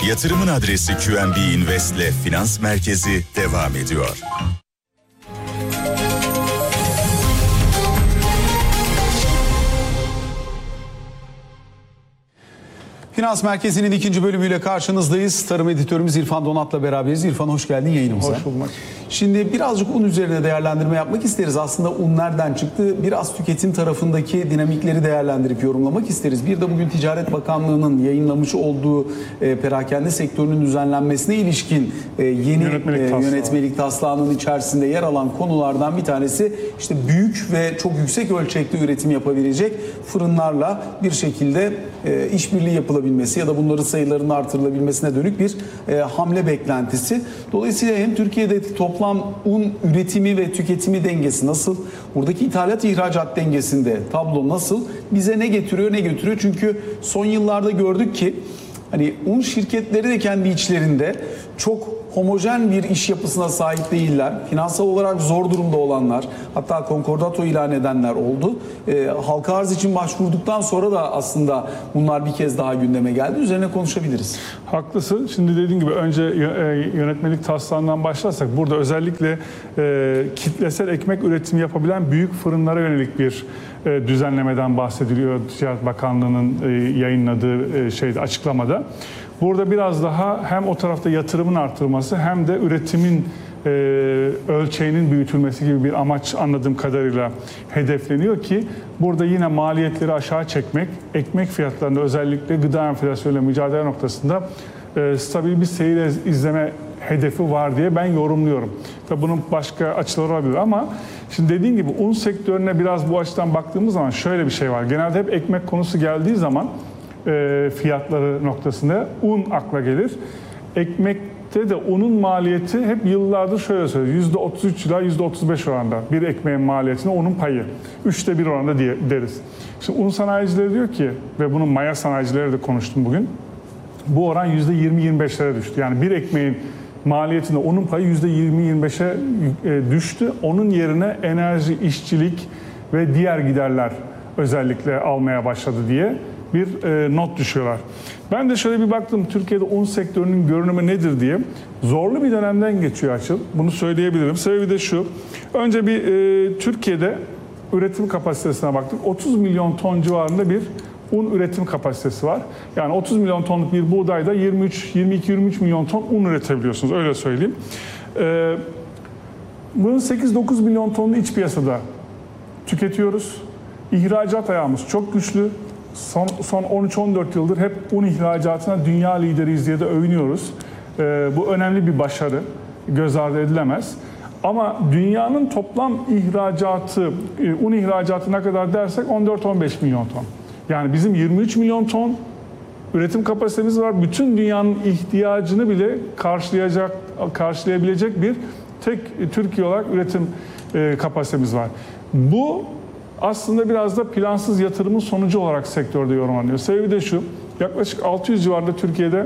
Yatırımın adresi QNB Invest'le Finans Merkezi devam ediyor. Finans Merkezi'nin ikinci bölümüyle karşınızdayız. Tarım editörümüz İrfan Donat'la beraberiz. İrfan, hoş geldin yayınımıza. Hoş bulduk. Şimdi birazcık un üzerine değerlendirme yapmak isteriz. Aslında un nereden çıktı? Biraz tüketim tarafındaki dinamikleri değerlendirip yorumlamak isteriz. Bir de bugün Ticaret Bakanlığı'nın yayınlamış olduğu perakende sektörünün düzenlenmesine ilişkin yeni yönetmelik taslağının içerisinde yer alan konulardan bir tanesi işte büyük ve çok yüksek ölçekli üretim yapabilecek fırınlarla bir şekilde işbirliği yapılabilmesi ya da bunların sayılarının artırılabilmesine dönük bir hamle beklentisi. Dolayısıyla hem Türkiye'de toplam un üretimi ve tüketimi dengesi nasıl? Buradaki ithalat-ihracat dengesinde tablo nasıl? Bize ne getiriyor, ne götürüyor? Çünkü son yıllarda gördük ki hani un şirketleri de kendi içlerinde çok homojen bir iş yapısına sahip değiller. Finansal olarak zor durumda olanlar, hatta konkordato ilan edenler oldu. Halka arz için başvurduktan sonra da aslında bunlar bir kez daha gündeme geldi. Üzerine konuşabiliriz. Haklısın. Şimdi dediğin gibi önce yönetmelik taslağından başlarsak burada özellikle kitlesel ekmek üretimi yapabilen büyük fırınlara yönelik bir düzenlemeden bahsediliyor. Ticaret Bakanlığı'nın yayınladığı açıklamada. Burada biraz daha hem o tarafta yatırımın artırılması hem de üretimin ölçeğinin büyütülmesi gibi bir amaç anladığım kadarıyla hedefleniyor ki burada yine maliyetleri aşağı çekmek, ekmek fiyatlarında özellikle gıda enflasyonuyla mücadele noktasında stabil bir seyir izleme hedefi var diye ben yorumluyorum. Tabii bunun başka açıları olabilir ama şimdi dediğim gibi un sektörüne biraz bu açıdan baktığımız zaman şöyle bir şey var. Genelde hep ekmek konusu geldiği zaman fiyatları noktasında un akla gelir. Ekmekte de unun maliyeti hep yıllardır şöyle söylüyor. %33 ila %35 oranda bir ekmeğin maliyetine unun payı. 3'te 1 oranda deriz. Şimdi un sanayicileri diyor ki ve bunun maya sanayicileri de konuştum bugün. Bu oran %20-25'lere düştü. Yani bir ekmeğin maliyetinde unun payı %20-25'e düştü. Onun yerine enerji, işçilik ve diğer giderler özellikle almaya başladı diye bir not düşüyorlar. Ben de şöyle bir baktım Türkiye'de un sektörünün görünümü nedir diye. Zorlu bir dönemden geçiyor Açıl. Bunu söyleyebilirim. Sebebi de şu. Önce bir Türkiye'de üretim kapasitesine baktık. 30 milyon ton civarında bir un üretim kapasitesi var. Yani 30 milyon tonluk bir buğdayda 22-23 milyon ton un üretebiliyorsunuz. Öyle söyleyeyim. Bunun 8-9 milyon tonunu iç piyasada tüketiyoruz. İhracat ayağımız çok güçlü. Son 13-14 yıldır hep un ihracatına dünya lideriyiz diye de övünüyoruz. Bu önemli bir başarı. Göz ardı edilemez. Ama dünyanın toplam ihracatı, un ihracatı ne kadar dersek 14-15 milyon ton. Yani bizim 23 milyon ton üretim kapasitemiz var. Bütün dünyanın ihtiyacını bile karşılayabilecek bir tek Türkiye olarak üretim kapasitemiz var. Bu aslında biraz da plansız yatırımın sonucu olarak sektörde yorumlanıyor. Sebebi de şu, yaklaşık 600 civarında Türkiye'de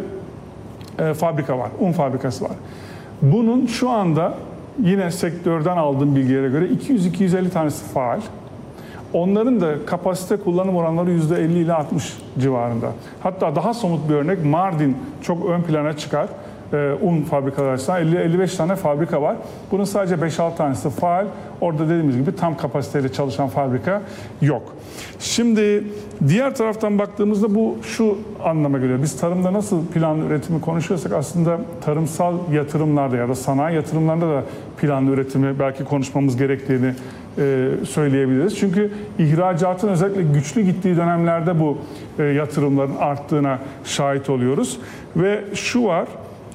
fabrika var, un fabrikası var. Bunun şu anda yine sektörden aldığım bilgilere göre 200-250 tanesi faal. Onların da kapasite kullanım oranları %50 ile 60 civarında. Hatta daha somut bir örnek Mardin çok ön plana çıkar. Un fabrikaları açısından 50-55 tane fabrika var. Bunun sadece 5-6 tanesi faal. Orada dediğimiz gibi tam kapasiteyle çalışan fabrika yok. Şimdi diğer taraftan baktığımızda bu şu anlama geliyor. Biz tarımda nasıl planlı üretimi konuşuyorsak aslında tarımsal yatırımlarda ya da sanayi yatırımlarında da planlı üretimi belki konuşmamız gerektiğini söyleyebiliriz. Çünkü ihracatın özellikle güçlü gittiği dönemlerde bu yatırımların arttığına şahit oluyoruz. Ve şu var,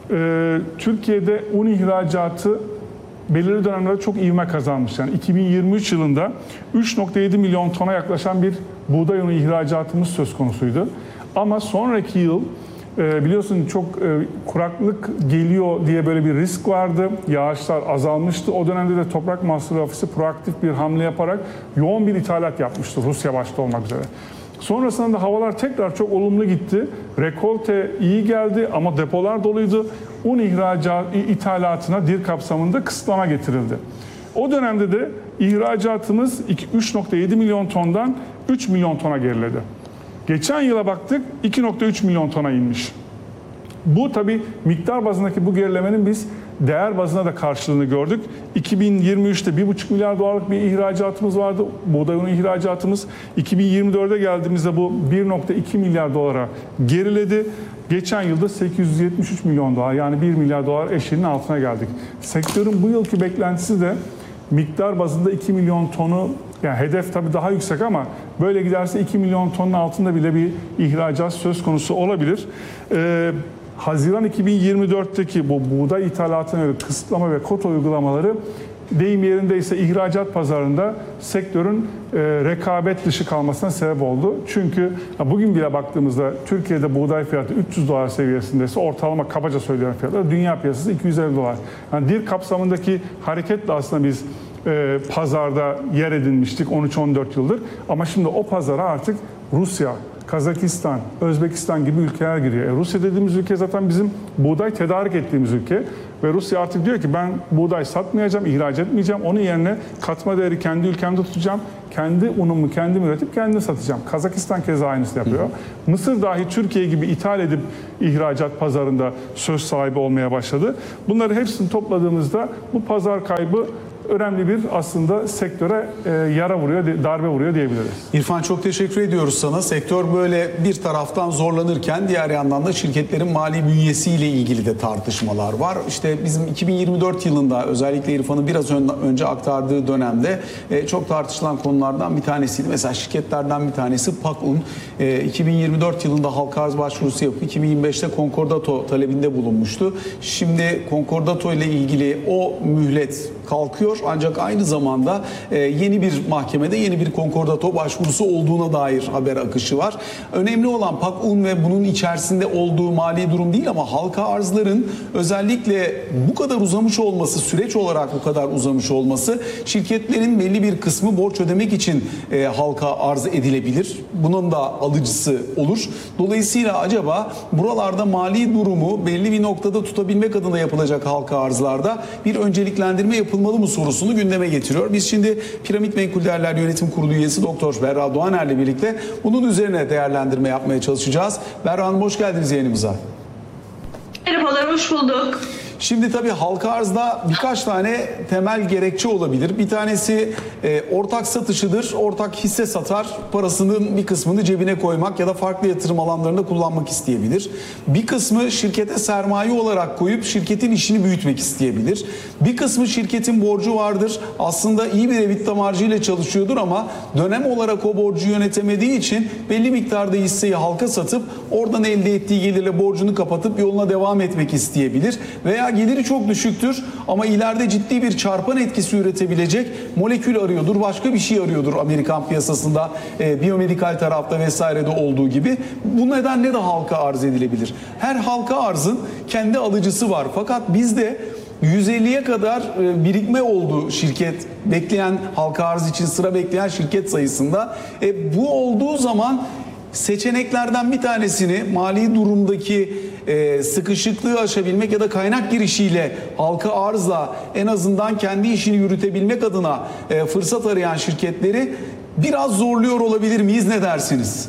Türkiye'de un ihracatı belirli dönemlerde çok ivme kazanmış. Yani 2023 yılında 3,7 milyon tona yaklaşan bir buğday unu ihracatımız söz konusuydu. Ama sonraki yıl biliyorsun çok kuraklık geliyor diye böyle bir risk vardı. Yağışlar azalmıştı. O dönemde de Toprak Mahsulleri Ofisi proaktif bir hamle yaparak yoğun bir ithalat yapmıştı Rusya başta olmak üzere. Sonrasında da havalar tekrar çok olumlu gitti. Rekolte iyi geldi ama depolar doluydu. Un ithalatına DİR kapsamında kısıtlama getirildi. O dönemde de ihracatımız 3,7 milyon tondan 3 milyon tona geriledi. Geçen yıla baktık 2,3 milyon tona inmiş. Bu tabii miktar bazındaki bu gerilemenin biz değer bazına da karşılığını gördük. 2023'te 1,5 milyar dolarlık bir ihracatımız vardı. Buğday unu ihracatımız. 2024'e geldiğimizde bu 1,2 milyar dolara geriledi. Geçen yılda 873 milyon dolar, yani 1 milyar dolar eşiğinin altına geldik. Sektörün bu yılki beklentisi de miktar bazında 2 milyon tonu, yani hedef tabii daha yüksek ama böyle giderse 2 milyon tonun altında bile bir ihracat söz konusu olabilir. Haziran 2024'teki bu buğday ithalatına kısıtlama ve kota uygulamaları deyim yerindeyse ihracat pazarında sektörün rekabet dışı kalmasına sebep oldu. Çünkü bugün bile baktığımızda Türkiye'de buğday fiyatı 300 dolar seviyesindeyse, ortalama kabaca söylüyorum fiyatlar, dünya piyasası 250 dolar. Yani DİR kapsamındaki hareketle aslında biz pazarda yer edinmiştik 13-14 yıldır. Ama şimdi o pazara artık Rusya, Kazakistan, Özbekistan gibi ülkeler giriyor. Rusya dediğimiz ülke zaten bizim buğday tedarik ettiğimiz ülke. Ve Rusya artık diyor ki ben buğday satmayacağım, ihraç etmeyeceğim. Onun yerine katma değeri kendi ülkemde tutacağım. Kendi unumu kendim üretip kendim satacağım. Kazakistan keza aynısını yapıyor. Mısır dahi Türkiye gibi ithal edip ihracat pazarında söz sahibi olmaya başladı. Bunları hepsini topladığımızda bu pazar kaybı önemli bir aslında sektöre yara vuruyor, darbe vuruyor diyebiliriz. İrfan, çok teşekkür ediyoruz sana. Sektör böyle bir taraftan zorlanırken diğer yandan da şirketlerin mali bünyesiyle ilgili de tartışmalar var. İşte bizim 2024 yılında özellikle İrfan'ın biraz önce aktardığı dönemde çok tartışılan konulardan bir tanesiydi. Mesela şirketlerden bir tanesi PAKUN. 2024 yılında halka arz başvurusu yapıp 2025'te konkordato talebinde bulunmuştu. Şimdi konkordato ile ilgili o mühlet kalkıyor. Ancak aynı zamanda yeni bir mahkemede yeni bir konkordato başvurusu olduğuna dair haber akışı var. Önemli olan PAKUN ve bunun içerisinde olduğu mali durum değil ama halka arzların özellikle bu kadar uzamış olması, süreç olarak bu kadar uzamış olması, şirketlerin belli bir kısmı borç ödemek için halka arz edilebilir. Bunun da alıcısı olur. Dolayısıyla acaba buralarda mali durumu belli bir noktada tutabilmek adına yapılacak halka arzlarda bir önceliklendirme yapılmalı mı sorusunu gündeme getiriyor. Biz şimdi Piramit Menkul Değerler Yönetim Kurulu üyesi Doktor Berra Doğaner'le birlikte bunun üzerine değerlendirme yapmaya çalışacağız. Berra Hanım, hoş geldiniz yayınımıza. Merhabalar, hoş bulduk. Şimdi tabii halka arzda birkaç tane temel gerekçe olabilir. Bir tanesi ortak satışıdır. Ortak hisse satar, parasının bir kısmını cebine koymak ya da farklı yatırım alanlarında kullanmak isteyebilir. Bir kısmı şirkete sermaye olarak koyup şirketin işini büyütmek isteyebilir. Bir kısmı şirketin borcu vardır. Aslında iyi bir EBITDA marjıyla çalışıyordur ama dönem olarak o borcu yönetemediği için belli miktarda hisseyi halka satıp oradan elde ettiği gelirle borcunu kapatıp yoluna devam etmek isteyebilir. Veya geliri çok düşüktür ama ileride ciddi bir çarpan etkisi üretebilecek molekül arıyordur, başka bir şey arıyordur Amerikan piyasasında, biyomedikal tarafta vesairede olduğu gibi. Bu nedenle de halka arz edilebilir. Her halka arzın kendi alıcısı var. Fakat bizde 150'ye kadar birikme oldu şirket bekleyen, halka arz için sıra bekleyen şirket sayısında. Bu olduğu zaman seçeneklerden bir tanesini mali durumdaki sıkışıklığı aşabilmek ya da kaynak girişiyle halka arzla en azından kendi işini yürütebilmek adına fırsat arayan şirketleri biraz zorluyor olabilir miyiz? Ne dersiniz?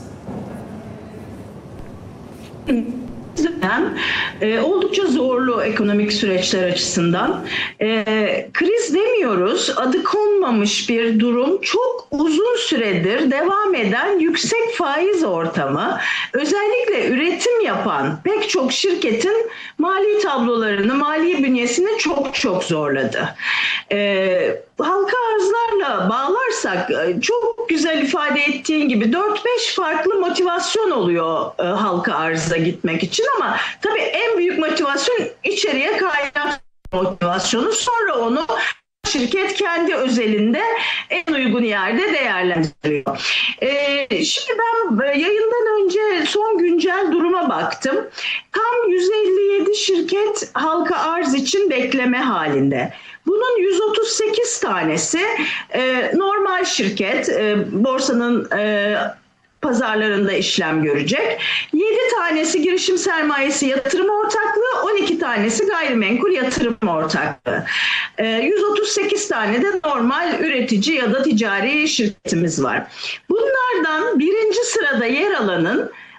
Oldukça zorlu ekonomik süreçler açısından. Kriz demiyoruz, adı konmamış bir durum, çok uzun süredir devam eden yüksek faiz ortamı, özellikle üretim yapan pek çok şirketin mali tablolarını, mali bünyesini çok zorladı. Halka arzlarla bağlarsak çok güzel ifade ettiğin gibi 4-5 farklı motivasyon oluyor halka arza gitmek için ama tabii en büyük motivasyon içeriye kaynak motivasyonu, sonra onu şirket kendi özelinde en uygun yerde değerlendiriyor. Şimdi ben yayından önce son güncel duruma baktım. Tam 157 şirket halka arz için bekleme halinde. Bunun 138 tanesi normal şirket, borsanın pazarlarında işlem görecek. 7 tanesi girişim sermayesi yatırım ortaklığı, 12 tanesi gayrimenkul yatırım ortaklığı. 138 tane de normal üretici ya da ticari şirketimiz var. Bunlardan birinci sırada yer alanın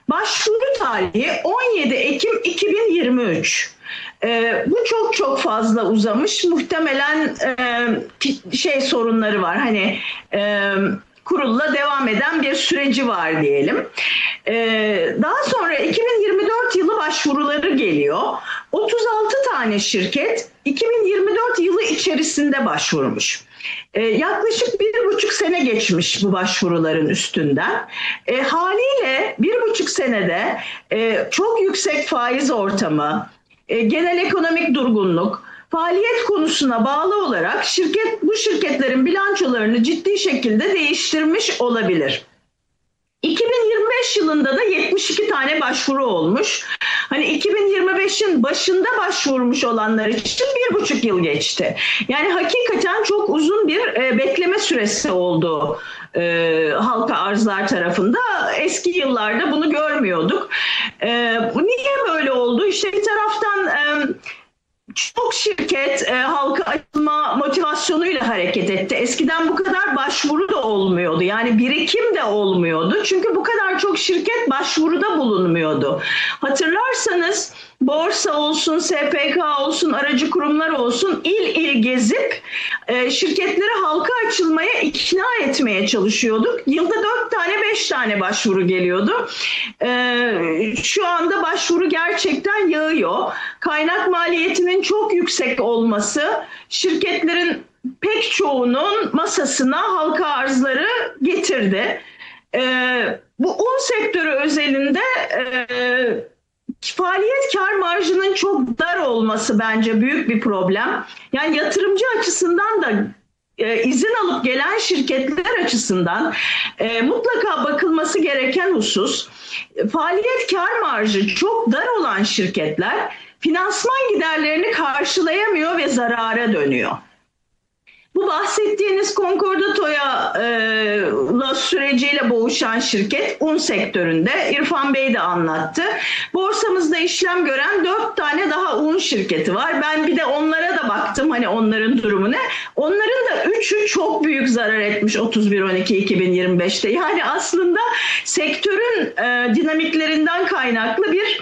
Başvuru tarihi 17 Ekim 2023. Bu çok fazla uzamış. Muhtemelen sorunları var. Hani kurulla devam eden bir süreci var diyelim. Daha sonra 2024 yılı başvuruları geliyor. 36 tane şirket 2024 yılı içerisinde başvurmuş. Yaklaşık 1,5 sene geçmiş bu başvuruların üstünden. Haliyle 1,5 senede çok yüksek faiz ortamı, genel ekonomik durgunluk, faaliyet konusuna bağlı olarak bu şirketlerin bilançolarını ciddi şekilde değiştirmiş olabilir. 2025 yılında da 72 tane başvuru olmuş. Hani 2025'in başında başvurmuş olanlar için 1,5 yıl geçti. Yani hakikaten çok uzun bir bekleme süresi oldu halka arzlar tarafında. Eski yıllarda bunu görmüyorduk. Niye böyle oldu? İşte bir taraftan çok şirket halka açılma motivasyonuyla hareket etti. Eskiden bu kadar başvuru da olmuyordu. Yani birikim de olmuyordu. Çünkü bu kadar çok şirket başvuruda bulunmuyordu. Hatırlarsanız borsa olsun, SPK olsun, aracı kurumlar olsun il il gezip şirketleri halka açılmaya ikna etmeye çalışıyorduk. Yılda 4 tane 5 tane başvuru geliyordu. Şu anda başvuru gerçekten yağıyor. Kaynak maliyetinin çok yüksek olması şirketlerin pek çoğunun masasına halka arzları getirdi. Bu un sektörü özelinde faaliyet kar marjının çok dar olması bence büyük bir problem. Yani yatırımcı açısından da izin alıp gelen şirketler açısından mutlaka bakılması gereken husus, faaliyet kar marjı çok dar olan şirketler finansman giderlerini karşılayamıyor ve zarara dönüyor. Bu bahsettiğiniz Concordato'ya süreciyle boğuşan şirket un sektöründe, İrfan Bey de anlattı. Borsamızda işlem gören 4 tane daha un şirketi var. Ben bir de onlara da baktım, hani onların durumu ne? Onların da 3'ü çok büyük zarar etmiş 31-12-2025'te. Yani aslında sektörün dinamiklerinden kaynaklı bir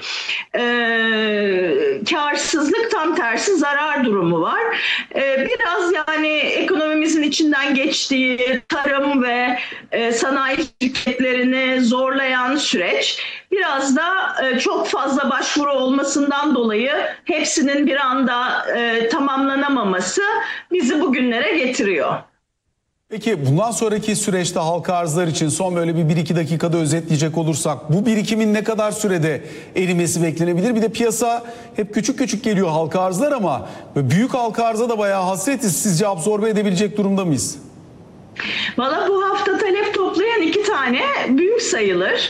karsızlık, tam tersi zarar durumu var. Biraz yani ekonomimizin içinden geçtiği tarım ve sanayi şirketlerini zorlayan süreç, biraz da çok fazla başvuru olmasından dolayı hepsinin bir anda tamamlanamaması bizi bugünlere getiriyor. Peki bundan sonraki süreçte halka arzlar için son böyle bir 1-2 dakikada özetleyecek olursak bu birikimin ne kadar sürede erimesi beklenebilir? Bir de piyasa hep küçük küçük geliyor halka arzlar ama büyük halka arza da bayağı hasretiz. Sizce absorbe edebilecek durumda mıyız? Valla bu hafta talep toplayan 2 tane büyük sayılır.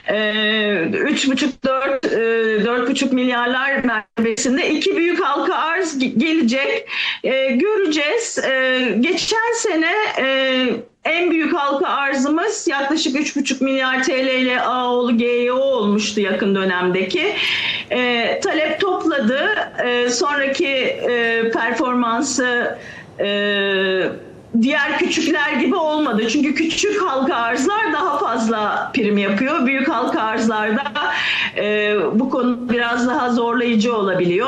3,5-4,5 milyarlar mertebesinde 2 büyük halka arz gelecek. Göreceğiz. Geçen sene en büyük halka arzımız yaklaşık 3,5 milyar TL ile Ağoğlu GYO olmuştu yakın dönemdeki. Talep topladı. Sonraki performansı diğer küçükler gibi olmadı. Çünkü küçük halka arzlar daha fazla prim yapıyor. Büyük halka arzlarda bu konu biraz daha zorlayıcı olabiliyor.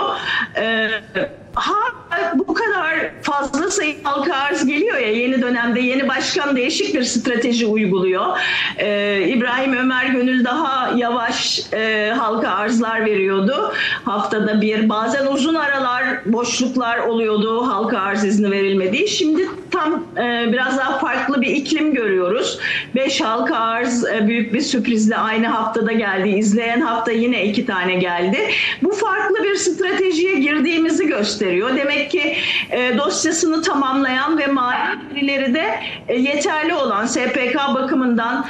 Bu kadar fazla sayı halka arz geliyor ya, yeni dönemde yeni başkan değişik bir strateji uyguluyor. İbrahim Ömer Gönül daha yavaş halka arzlar veriyordu. Haftada bir, bazen uzun aralar, boşluklar oluyordu halka arz izni verilmediği. Şimdi tam biraz daha farklı bir iklim görüyoruz. 5 halka arz büyük bir sürprizle aynı haftada geldi. İzleyen hafta yine 2 tane geldi. Bu farklı bir stratejiye girdiğimizi gösteriyor. Demek ki dosyasını tamamlayan ve mali verileri de yeterli olan, SPK bakımından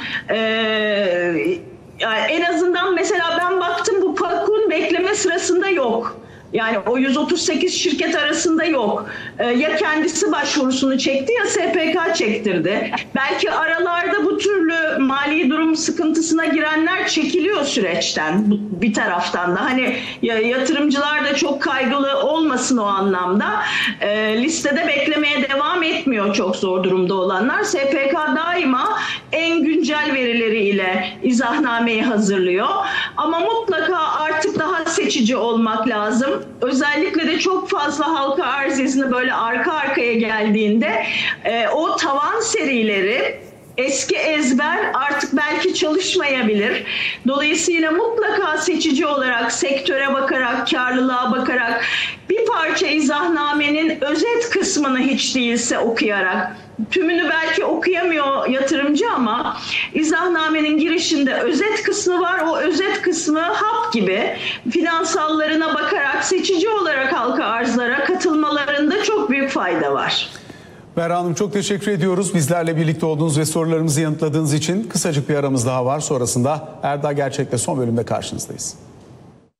en azından mesela ben baktım, bu PAK'un bekleme sırasında yok. Yani o 138 şirket arasında yok. Ya kendisi başvurusunu çekti ya SPK çektirdi. Belki aralarda bu türlü mali durum sıkıntısına girenler çekiliyor süreçten bir taraftan da. Hani yatırımcılar da çok kaygılı olmasın o anlamda. Listede beklemeye devam etmiyor çok zor durumda olanlar. SPK daima en güncel verileriyle izahnnameyi hazırlıyor. Ama mutlaka artık daha seçici olmak lazım. Özellikle de çok fazla halka arz izni böyle arka arkaya geldiğinde o tavan serileri eski ezber artık belki çalışmayabilir. Dolayısıyla mutlaka seçici olarak, sektöre bakarak, karlılığa bakarak bir parça izahnamenin özet kısmını hiç değilse okuyarak, tümünü belki okuyamıyor yatırımcı ama izahnamenin girişinde özet kısmı var. O özet kısmı hap gibi finansallarına bakarak seçici olarak halka arzlara katılmalarında çok büyük fayda var. Berra Hanım çok teşekkür ediyoruz. Bizlerle birlikte olduğunuz ve sorularımızı yanıtladığınız için. Kısacık bir aramız daha var. Sonrasında Erdal Gerçek'le son bölümde karşınızdayız.